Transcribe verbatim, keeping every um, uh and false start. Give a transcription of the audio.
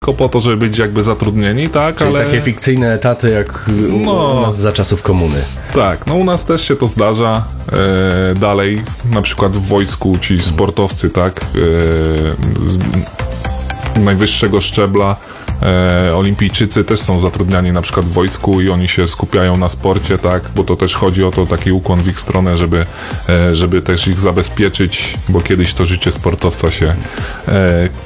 tylko po to, żeby być jakby zatrudnieni, tak, Czyli ale... takie fikcyjne etaty jak No. u nas za czasów komuny. Tak, no u nas też się to zdarza. E, dalej, na przykład w wojsku ci sportowcy, tak, e, z najwyższego szczebla, e, olimpijczycy też są zatrudniani na przykład w wojsku i oni się skupiają na sporcie, tak, bo to też chodzi o to, taki ukłon w ich stronę, żeby, e, żeby też ich zabezpieczyć, bo kiedyś to życie sportowca się e,